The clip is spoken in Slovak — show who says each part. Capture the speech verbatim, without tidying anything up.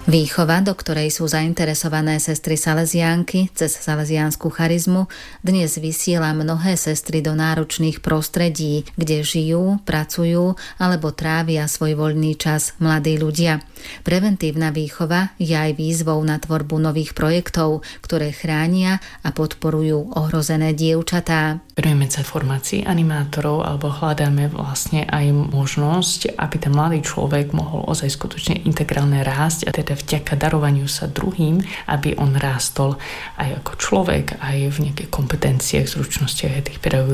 Speaker 1: Výchova, do ktorej sú zainteresované sestry Salesiánky cez Salesiánsku charizmu, dnes vysiela mnohé sestry do náročných prostredí, kde žijú, pracujú alebo trávia svoj voľný čas mladí ľudia. Preventívna výchova je aj výzvou na tvorbu nových projektov, ktoré chránia a podporujú ohrozené dievčatá.
Speaker 2: Venujeme sa formácii animátorov alebo hľadáme vlastne aj možnosť, aby ten mladý človek mohol ozaj skutočne integrálne rásť a teda vďaka darovaniu sa druhým, aby on rástol aj ako človek, aj v nejakých kompetenciách, zručnostiach tých pedagógických